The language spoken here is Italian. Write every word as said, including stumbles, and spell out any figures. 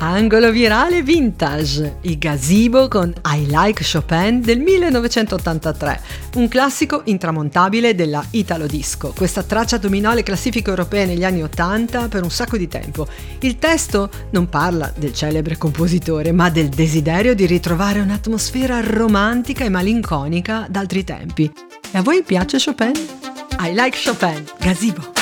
Angolo virale vintage, i Gazebo con I Like Chopin del millenovecentottantatré, un classico intramontabile della Italo Disco. Questa traccia dominò le classifiche europee negli anni ottanta per un sacco di tempo. Il testo non parla del celebre compositore, ma del desiderio di ritrovare un'atmosfera romantica e malinconica d'altri tempi. E a voi piace Chopin? I Like Chopin, Gazebo.